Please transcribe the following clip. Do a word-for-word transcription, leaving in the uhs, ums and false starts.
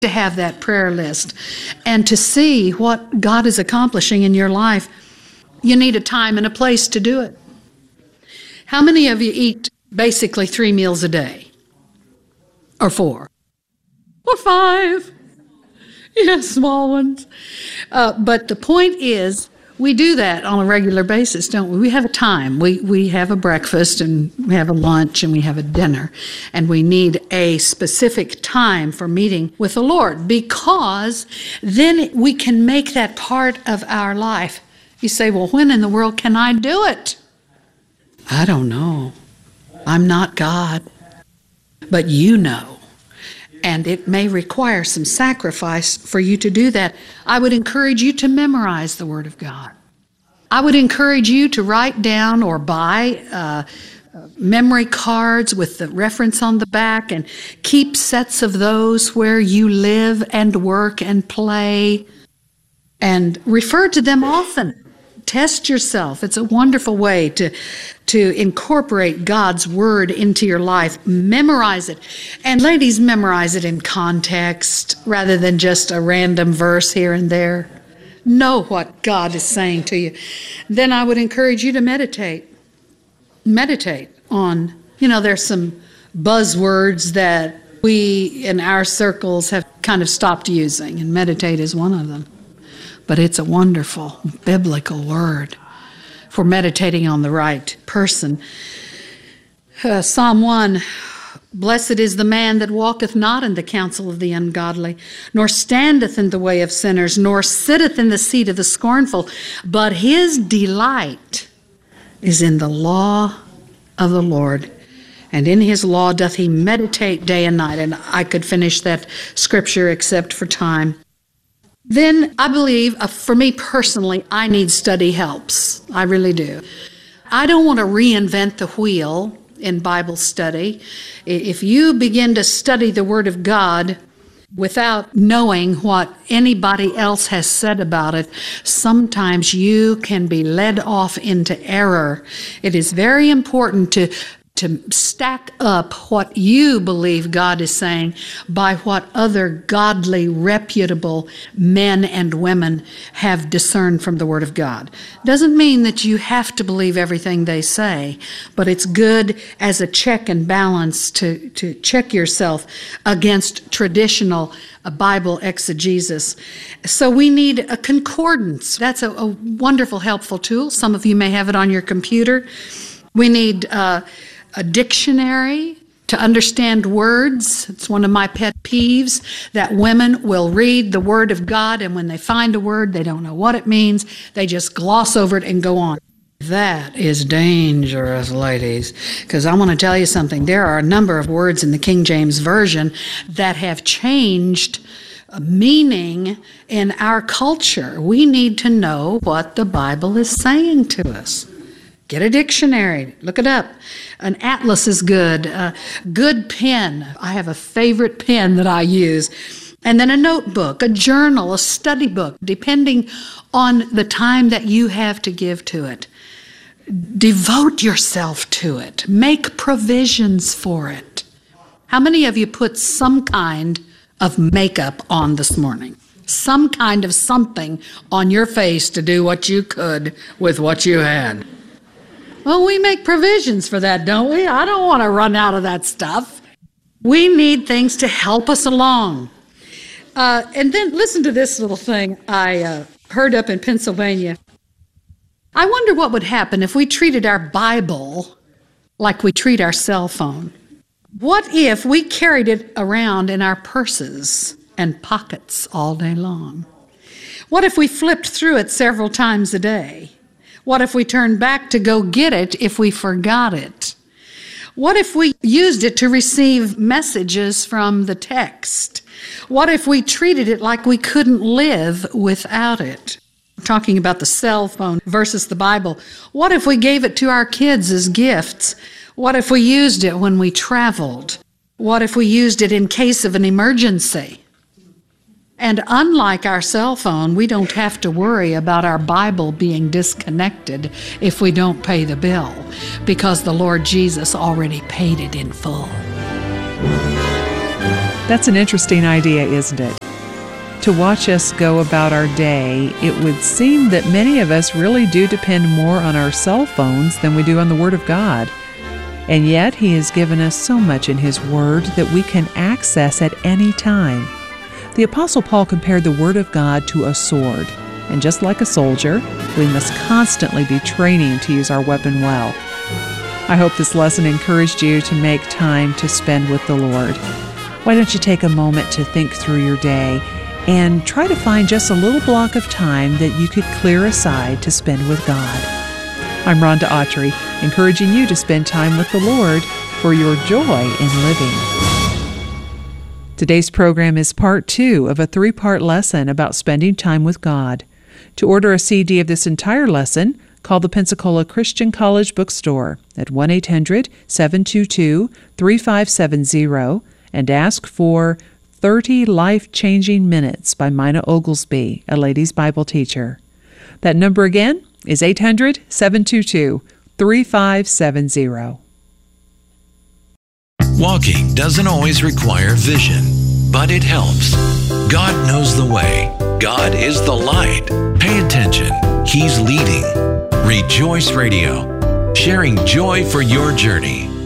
to have that prayer list and to see what God is accomplishing in your life. You need a time and a place to do it. How many of you eat basically three meals a day? Or four? Or five? Yes, small ones. Uh, but the point is, we do that on a regular basis, don't we? We have a time. We we have a breakfast and we have a lunch and we have a dinner. And we need a specific time for meeting with the Lord, because then we can make that part of our life. You say, well, when in the world can I do it? I don't know. I'm not God. But you know. And it may require some sacrifice for you to do that. I would encourage you to memorize the Word of God. I would encourage you to write down or buy uh, memory cards with the reference on the back and keep sets of those where you live and work and play, and refer to them often. Test yourself. It's a wonderful way to, to incorporate God's Word into your life. Memorize it. And ladies, memorize it in context rather than just a random verse here and there. Know what God is saying to you. Then I would encourage you to meditate. Meditate on, you know, there's some buzzwords that we in our circles have kind of stopped using, and meditate is one of them. But it's a wonderful biblical word for meditating on the right person. Uh, Psalm one, blessed is the man that walketh not in the counsel of the ungodly, nor standeth in the way of sinners, nor sitteth in the seat of the scornful, but his delight is in the law of the Lord, and in his law doth he meditate day and night. And I could finish that scripture except for time. Then I believe, uh, for me personally, I need study helps. I really do. I don't want to reinvent the wheel in Bible study. If you begin to study the Word of God without knowing what anybody else has said about it, sometimes you can be led off into error. It is very important to to stack up what you believe God is saying by what other godly, reputable men and women have discerned from the Word of God. Doesn't mean that you have to believe everything they say, but it's good as a check and balance to, to check yourself against traditional Bible exegesis. So we need a concordance. That's a, a wonderful, helpful tool. Some of you may have it on your computer. We need uh, a dictionary to understand words. It's one of my pet peeves that women will read the Word of God, and when they find a word, they don't know what it means. They just gloss over it and go on. That is dangerous, ladies, because I want to tell you something. There are a number of words in the King James Version that have changed meaning in our culture. We need to know what the Bible is saying to us. Get a dictionary. Look it up. An atlas is good. A good pen. I have a favorite pen that I use. And then a notebook, a journal, a study book, depending on the time that you have to give to it. Devote yourself to it. Make provisions for it. How many of you put some kind of makeup on this morning? Some kind of something on your face to do what you could with what you had? Well, we make provisions for that, don't we? I don't want to run out of that stuff. We need things to help us along. Uh, and then listen to this little thing I uh, heard up in Pennsylvania. I wonder what would happen if we treated our Bible like we treat our cell phone. What if we carried it around in our purses and pockets all day long? What if we flipped through it several times a day? What if we turned back to go get it if we forgot it? What if we used it to receive messages from the text? What if we treated it like we couldn't live without it? We're talking about the cell phone versus the Bible. What if we gave it to our kids as gifts? What if we used it when we traveled? What if we used it in case of an emergency? And unlike our cell phone, we don't have to worry about our Bible being disconnected if we don't pay the bill, because the Lord Jesus already paid it in full. That's an interesting idea, isn't it? To watch us go about our day, it would seem that many of us really do depend more on our cell phones than we do on the Word of God. And yet, He has given us so much in His Word that we can access at any time. The Apostle Paul compared the Word of God to a sword. And just like a soldier, we must constantly be training to use our weapon well. I hope this lesson encouraged you to make time to spend with the Lord. Why don't you take a moment to think through your day and try to find just a little block of time that you could clear aside to spend with God. I'm Rhonda Autry, encouraging you to spend time with the Lord for your joy in living. Today's program is part two of a three-part lesson about spending time with God. To order a C D of this entire lesson, call the Pensacola Christian College Bookstore at one eight hundred, seven two two, three five seven zero and ask for thirty Life-Changing Minutes by Mina Oglesby, a ladies' Bible teacher. That number again is eight hundred, seven two two, three five seven zero. Walking doesn't always require vision, but it helps. God knows the way. God is the light. Pay attention. He's leading. Rejoice Radio, sharing joy for your journey.